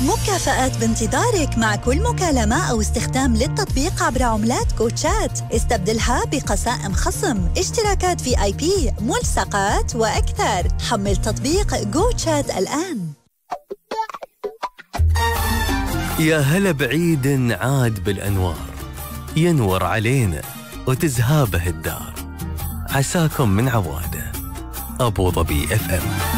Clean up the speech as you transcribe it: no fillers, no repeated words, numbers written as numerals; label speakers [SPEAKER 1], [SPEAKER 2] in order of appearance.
[SPEAKER 1] مكافآت بانتظارك مع كل مكالمة أو استخدام للتطبيق عبر عملات كوتشات. استبدلها بقسائم خصم، اشتراكات VIP، ملصقات وأكثر. حمل تطبيق كوتشات الآن.
[SPEAKER 2] يا هلا بعيد عاد بالأنوار، ينور علينا وتزهابه الدار. عساكم من عواده. أبو ظبي FM.